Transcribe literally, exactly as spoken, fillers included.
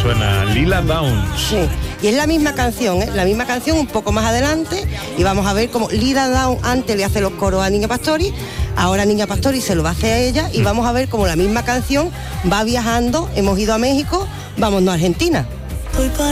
suena, Lila Downs. Sí, y es la misma canción, ¿eh? La misma canción un poco más adelante, y vamos a ver cómo Lila Downs antes le hace los coros a Niña Pastori, ahora Niña Pastori se lo va a hacer a ella, y vamos a ver cómo la misma canción va viajando, hemos ido a México, vámonos a Argentina. Voy para